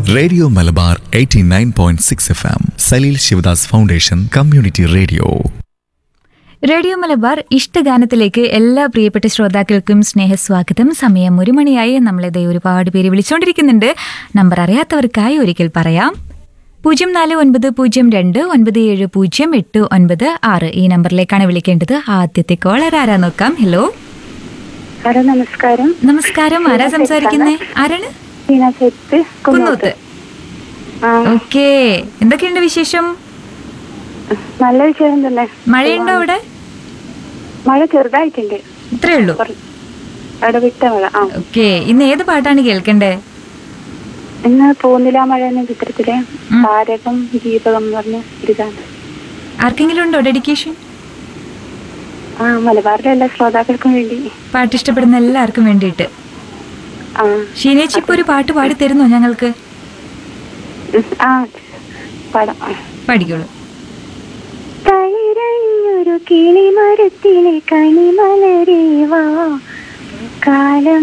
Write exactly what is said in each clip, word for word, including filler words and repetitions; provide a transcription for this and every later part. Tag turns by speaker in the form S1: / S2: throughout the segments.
S1: Radio Malabar eighty nine point six F M Saleel Sivadas foundation community radio.
S2: Radio Malabar ഇഷ്ടഗാനത്തിലേക്ക് എല്ലാ പ്രിയപ്പെട്ട ശ്രോതാക്കൾക്കും സ്നേഹസ്വാഗതം. സമയം ഒരു മണിയായി. നമ്മളിതേ ഒരുപാട് പേര് വിളിച്ചുകൊണ്ടിരിക്കുന്നുണ്ട്. നമ്പർ അറിയാത്തവർക്കായി ഒരിക്കൽ പറയാം. പൂജ്യം നാല് ഒൻപത് പൂജ്യം രണ്ട് ഒൻപത് ഏഴ് പൂജ്യം എട്ട് ഒൻപത് ആറ് ഈ നമ്പറിലേക്കാണ് വിളിക്കേണ്ടത്. ആദ്യത്തെ കോളർ ആരാ നോക്കാം. ഹലോ
S3: ഹലോ, നമസ്കാരം.
S2: നമസ്കാരം. ആരാ സംസാരിക്കുന്നേ? ആരാണ്? കുന്നോത്ത്. ഓക്കേ, എന്തൊക്കെയുണ്ട് വിശേഷം?
S3: നല്ല വിശേഷം തന്നെ.
S2: മഴയുണ്ടോ അവിടെ?
S3: മഴ ചെറുതായിട്ടുണ്ട്,
S2: ഇത്രേ ഉള്ളൂ.
S3: ഇടവിട്ട മഴ.
S2: ഓക്കേ, ഇന്ന് ഏത് പാട്ടാണ് കേൾക്കണ്ടേ?
S3: ഇന്ന് പോകുന്നില്ല മഴ എന്ന ചിത്രത്തിലെ താരകം ദീപകം എന്ന് പറഞ്ഞ ഒരു ഗാനം.
S2: ആർക്കെങ്കിലും ഉണ്ടോ ഡെഡിക്കേഷൻ?
S3: ആ, മലബാറിലെ എല്ലാ ശ്രോതാക്കൾക്കും വേണ്ടി.
S2: പാട്ട് ഇഷ്ടപ്പെടുന്ന എല്ലാവർക്കും വേണ്ടിയിട്ട്. ഷീനേച്ചി ഇപ്പൊ ഒരു പാട്ട് പാടി തരുന്നോ ഞങ്ങൾക്ക്?
S3: ആ, പാടാം.
S2: പാടിക്കോളൂ.
S3: തളിരഞ്ഞൊരു കിളിമരത്തിലെ കണിമലരേവാ കാലം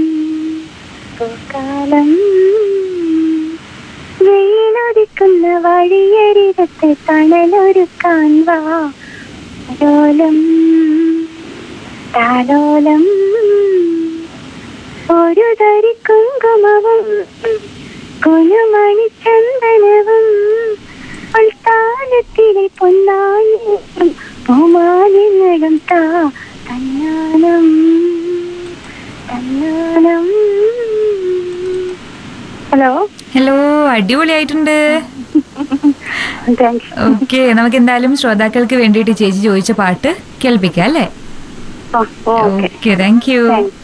S3: കാലം വെയിലൊതിക്കുന്ന വഴിയരികത്തെ തണലൊരുക്കാൻ വാ താലോലം താലോലം ഒരു തരി കുങ്കുമവും കുനുമണി ചന്ദനവും താലത്തിലെ പൊന്നായും പൂമാലിങ്ങളും താ തന്നാനം തന്നാനം. ഹലോ
S2: ഹലോ, അടിപൊളിയായിട്ടുണ്ട്. ഓക്കെ, നമുക്ക് എന്തായാലും ശ്രോതാക്കൾക്ക് വേണ്ടിയിട്ട് ചേച്ചി ചോദിച്ച പാട്ട് കേൾപ്പിക്കാം അല്ലേ? Okay, thank you.